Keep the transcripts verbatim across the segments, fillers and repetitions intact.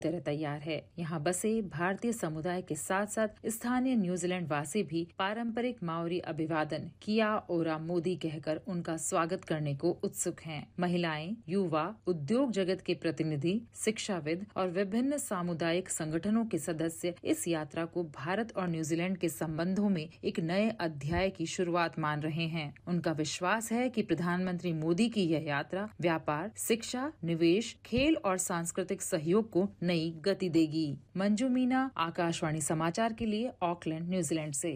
तरह तैयार है। यहाँ बसे भारतीय समुदाय के साथ साथ स्थानीय न्यूजीलैंड वासी भी पारंपरिक माओरी अभिवादन किया ओरा मोदी कहकर उनका स्वागत करने को उत्सुक हैं। महिलाएं, युवा, उद्योग जगत के प्रतिनिधि, शिक्षाविद और विभिन्न सामुदायिक संगठनों के सदस्य इस यात्रा को भारत और न्यूजीलैंड के संबंधों में एक नए अध्याय की शुरुआत मान रहे हैं। उनका विश्वास है कि प्रधानमंत्री मोदी की यह यात्रा व्यापार, शिक्षा, निवेश, खेल और सांस्कृतिक सहयोग को नई गति देगी। मंजू मीना, आकाशवाणी समाचार के लिए ऑकलैंड, न्यूजीलैंड से।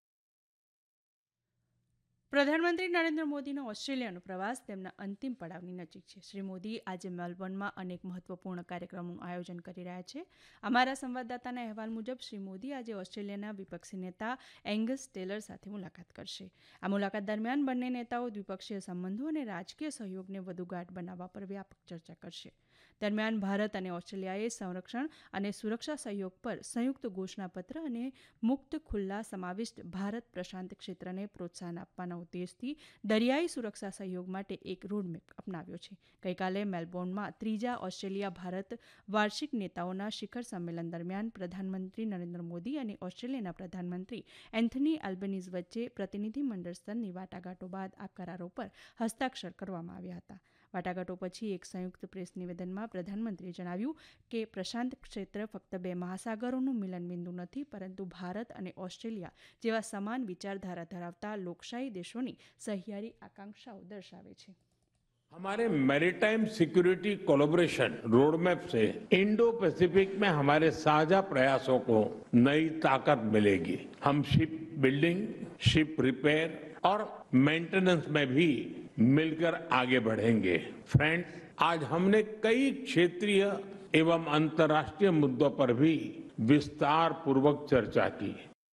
પ્રધાનમંત્રી નરેન્દ્ર મોદીનો ઓસ્ટ્રેલિયાનો પ્રવાસ તેમના અંતિમ પડાવની નજીક છે. શ્રી મોદી આજે મેલબોર્નમાં અનેક મહત્વપૂર્ણ કાર્યક્રમોનું આયોજન કરી રહ્યા છે. અમારા સંવાદદાતાના અહેવાલ મુજબ શ્રી મોદી આજે ઓસ્ટ્રેલિયાના વિપક્ષી નેતા એંગસ ટેલર સાથે મુલાકાત કરશે. આ મુલાકાત દરમિયાન બંને નેતાઓ દ્વિપક્ષીય સંબંધો અને રાજકીય સહયોગને વધુ ગાઢ બનાવવા પર વ્યાપક ચર્ચા કરશે. દરમિયાન ભારત અને ઓસ્ટ્રેલિયાએ સંરક્ષણ અને સુરક્ષા સહયોગ પર સંયુક્ત ઘોષણાપત્ર અને મુક્ત, ખુલ્લા, સમાવિષ્ટ ભારત પ્રશાંત ક્ષેત્રને પ્રોત્સાહન આપવાના ઉદ્દેશથી દરિયાઈ સુરક્ષા સહયોગ માટે એક રોડમેપ અપનાવ્યો છે. ગઈકાલે મેલબોર્નમાં ત્રીજા ઓસ્ટ્રેલિયા ભારત વાર્ષિક નેતાઓના શિખર સંમેલન દરમિયાન પ્રધાનમંત્રી નરેન્દ્ર મોદી અને ઓસ્ટ્રેલિયાના પ્રધાનમંત્રી એન્થની એલ્બનીઝ વચ્ચે પ્રતિનિધિમંડળ સ્તરની વાટાઘાટો બાદ આ કરારો પર હસ્તાક્ષર કરવામાં આવ્યા હતા. વાટાઘાટો પછી એક સંયુક્ત પ્રેસ નિવેદનમાં પ્રધાનમંત્રીએ જણાવ્યું કે પ્રશાંત ક્ષેત્ર ફક્ત બે મહાસાગરોનું મિલનબિંદુ નથી, પરંતુ ભારત અને ઓસ્ટ્રેલિયા જેવા સમાન વિચારધારા ધરાવતા લોકશાહી દેશોની સહિયારી આકાંક્ષાઓ દર્શાવે છે. हमारे मैरीटाइम सिक्योरिटी कोलैबोरेशन रोडमैप से इंडो पैसिफिक में हमारे साझा प्रयासों को नई ताकत मिलेगी. हम शिप बिल्डिंग, शिप रिपेयर और मेंटेनेंस में भी मिलकर आगे बढ़ेंगे. फ्रेंड्स, आज हमने कई क्षेत्रीय एवं अंतर्राष्ट्रीय मुद्दों पर भी विस्तार पूर्वक चर्चा की.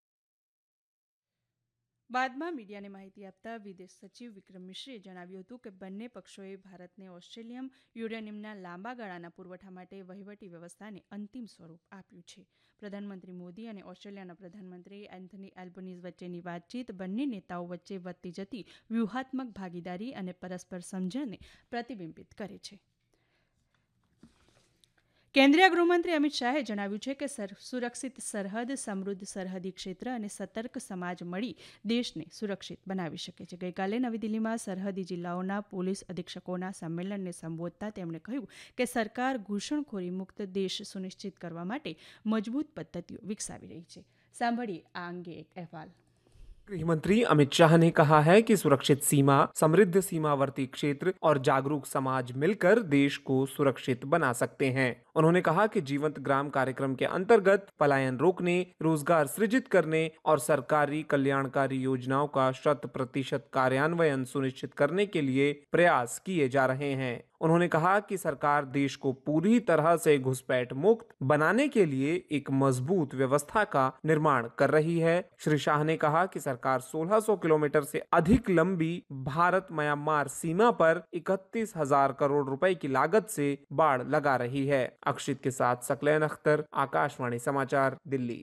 બાદમાં મીડિયાને માહિતી આપતા વિદેશ સચિવ વિક્રમ મિશ્રે જણાવ્યું હતું કે બંને પક્ષોએ ભારતને ઓસ્ટ્રેલિયમ યુરેનિયમના લાંબા ગાળાના પુરવઠા માટે વહીવટી વ્યવસ્થાને અંતિમ સ્વરૂપ આપ્યું છે. પ્રધાનમંત્રી મોદી અને ઓસ્ટ્રેલિયાના પ્રધાનમંત્રી એન્થની એલ્બનીઝ વચ્ચેની વાતચીત બંને નેતાઓ વચ્ચે વધતી જતી વ્યૂહાત્મક ભાગીદારી અને પરસ્પર સમજણને પ્રતિબિંબિત કરે છે. કેન્દ્રીય ગૃહમંત્રી અમિત શાહે જણાવ્યું છે કે સુરક્ષિત સરહદ, સમૃદ્ધ સરહદી ક્ષેત્ર અને સતર્ક સમાજ મળી દેશને સુરક્ષિત બનાવી શકે છે. ગઈકાલે નવી દિલ્હીમાં સરહદી જિલ્લાઓના પોલીસ અધિક્ષકોના સંમેલનને સંબોધતા તેમણે કહ્યું કે સરકાર ઘૂસણખોરી મુક્ત દેશ સુનિશ્ચિત કરવા માટે મજબૂત પદ્ધતિઓ વિકસાવી રહી છે. સાંભળીએ આ અંગે એક અહેવાલ. गृह मंत्री अमित शाह ने कहा है कि सुरक्षित सीमा, समृद्ध सीमावर्ती क्षेत्र और जागरूक समाज मिलकर देश को सुरक्षित बना सकते हैं. उन्होंने कहा कि जीवंत ग्राम कार्यक्रम के अंतर्गत पलायन रोकने, रोजगार सृजित करने और सरकारी कल्याणकारी योजनाओं का शत प्रतिशत कार्यान्वयन सुनिश्चित करने के लिए प्रयास किए जा रहे हैं. उन्होंने कहा कि सरकार देश को पूरी तरह से घुसपैठ मुक्त बनाने के लिए एक मजबूत व्यवस्था का निर्माण कर रही है. श्री शाह ने कहा कि सरकार सोलह सौ किलोमीटर से अधिक लंबी भारत म्यांमार सीमा पर इकतीस हजार करोड़ रुपए की लागत से बाड़ लगा रही है. अक्षित के साथ सकलैन अख्तर, आकाशवाणी समाचार, दिल्ली.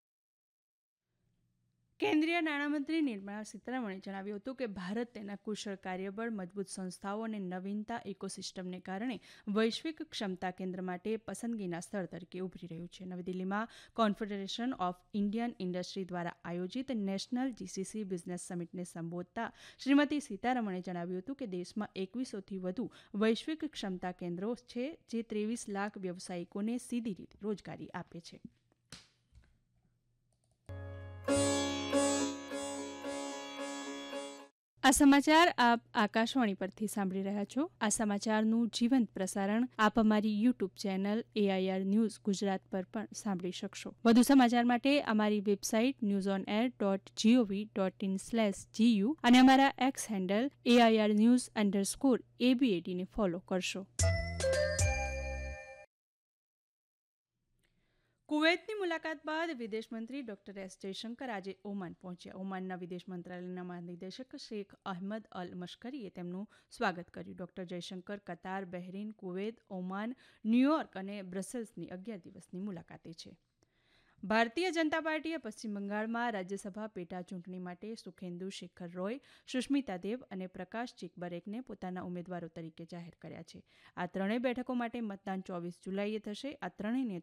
કેન્દ્રીય નાણામંત્રી નિર્મલા સીતારમણે જણાવ્યું હતું કે ભારત તેના કુશળ કાર્યબળ, મજબૂત સંસ્થાઓ અને નવીનતા ઇકોસિસ્ટમને કારણે વૈશ્વિક ક્ષમતા કેન્દ્ર માટે પસંદગીના સ્થળ તરીકે ઉભરી રહ્યું છે. નવી દિલ્હીમાં કોન્ફેડરેશન ઓફ ઇન્ડિયન ઇન્ડસ્ટ્રી દ્વારા આયોજિત નેશનલ જીસીસી બિઝનેસ સમિટને સંબોધતા શ્રીમતી સીતારમણે જણાવ્યું હતું કે દેશમાં એકવીસોથી વધુ વૈશ્વિક ક્ષમતા કેન્દ્રો છે, જે ત્રેવીસ લાખ વ્યવસાયિકોને સીધી રીતે રોજગારી આપે છે. આ સમાચાર આપ આકાશવાણી પરથી સાંભળી રહ્યા છો. આ સમાચારનું જીવંત પ્રસારણ આપ અમારી YouTube channel AIR news Gujarat પર પણ સાંભળી શકશો. વધુ સમાચાર માટે અમારી website news on air dot GOV dot in slash GU અને અમારા x handle AIR news underscore એબીએડીને follow કરશો. કુવૈતની મુલાકાત બાદ વિદેશ મંત્રી ડોક્ટર એસ જયશંકર આજે ઓમાન પહોંચ્યા. ઓમાનના વિદેશ મંત્રાલયના મહાનિદેશક શેખ અહમદ અલ મશ્કરીએ તેમનું સ્વાગત કર્યું. ડોક્ટર જયશંકર કતાર, બહેરીન, કુવૈત, ઓમાન, ન્યૂયોર્ક અને બ્રસેલ્સની અગિયાર દિવસની મુલાકાતે છે. ભારતીય જનતા પાર્ટીએ પશ્ચિમ બંગાળમાં રાજ્યસભા પેટા ચૂંટણી માટે સુખેન્દુ શેખર રોય, સુષ્મિતા દેવ અને પ્રકાશ ચિકબરેકને પોતાના ઉમેદવારો તરીકે જાહેર કર્યા છે. આ ત્રણેય બેઠકો માટે મતદાન ચોવીસ જુલાઈએ થશે. આ ત્રણેય